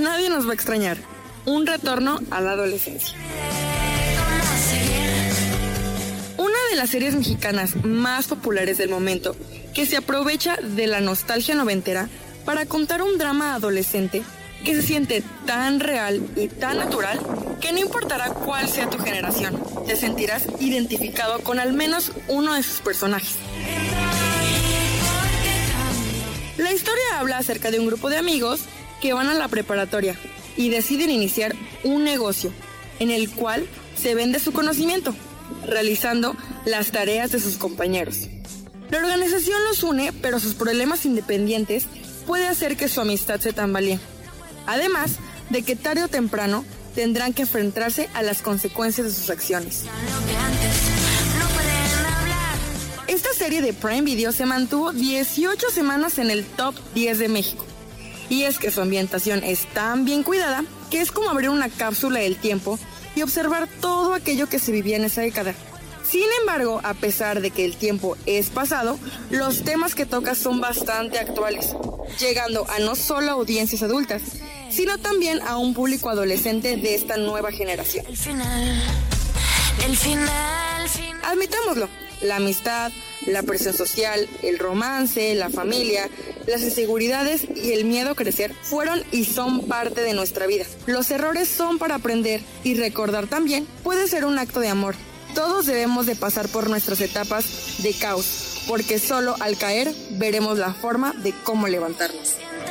nadie nos va a extrañar. Un retorno a la adolescencia. Una de las series mexicanas más populares del momento, que se aprovecha de la nostalgia noventera para contar un drama adolescente que se siente tan real y tan natural que no importará cuál sea tu generación, te sentirás identificado con al menos uno de sus personajes. La historia habla acerca de un grupo de amigos que van a la preparatoria y deciden iniciar un negocio en el cual se vende su conocimiento, realizando las tareas de sus compañeros. La organización los une, pero sus problemas independientes puede hacer que su amistad se tambalee. Además de que tarde o temprano tendrán que enfrentarse a las consecuencias de sus acciones. Esta serie de Prime Video se mantuvo 18 semanas en el top 10 de México. Y es que su ambientación es tan bien cuidada que es como abrir una cápsula del tiempo y observar todo aquello que se vivía en esa década. Sin embargo, a pesar de que el tiempo es pasado, los temas que toca son bastante actuales, llegando a no solo audiencias adultas, sino también a un público adolescente de esta nueva generación. Admitámoslo, la amistad, la presión social, el romance, la familia, las inseguridades y el miedo a crecer fueron y son parte de nuestra vida. Los errores son para aprender y recordar también puede ser un acto de amor. Todos debemos de pasar por nuestras etapas de caos, porque solo al caer veremos la forma de cómo levantarnos.